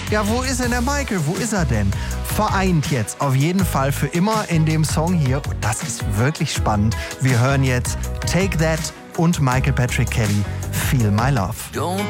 Ja, wo ist denn der Michael? Wo ist er denn? Vereint jetzt auf jeden Fall für immer in dem Song hier. Und das ist wirklich spannend. Wir hören jetzt Take That und Michael Patrick Kelly, Feel My Love.